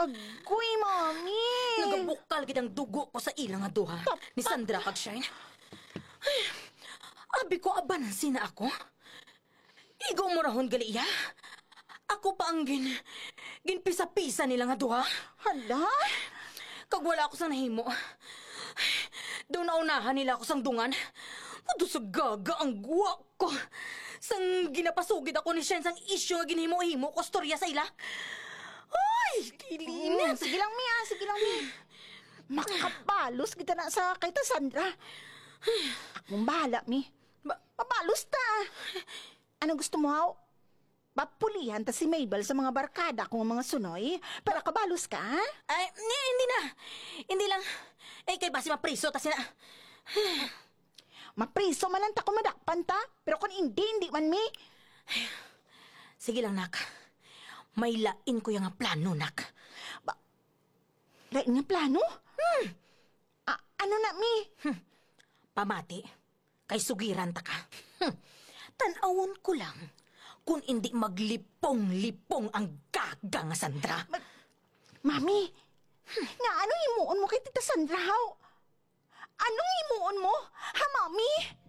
Agoy, mami. Nagabukal kitang dugo ko sa ilang nga duha ni Sandra kag Shine. Ay, abi ko abanan sina ako. Igo mo rahon gali iya. Ako pa ang ginpisa-pisa nila nga duha. Hala? Kag wala ako sa nahimo. Doon naunahan nila ako sang dungan. Ado sa gaga ang guwa ko. Sang ginapasugid ako ni Shen sang isyo nga ginhimo-himo ko storya sa ila. Ay, kilina. Sige lang, Mi, sige lang, Mi. Makapalos kita na sa kay ta Sandra. Akong bahala, Mi. Papalos ta. Ano gusto mo, haw? Papulihan ta si Mabel sa mga barkada kung mga sunoy para kabalos ka, ha? Ay, hindi na. Hindi lang. Eh, kay basi mapriso ta sina. Mapriso man lang ta kung madakpan ta. Pero kung hindi man, Mi. Sige lang, nak. May lain ko yung nga plano, nak. Lain nga plano? Ano na, Mi? Pamati, kay sugiran ta ka. Tanawon ko lang kung hindi maglipong-lipong ang gaga nga Sandra. Mami, nga anong himuon mo kay Tita Sandra, haw? Anong himuon mo? Ha, Mami?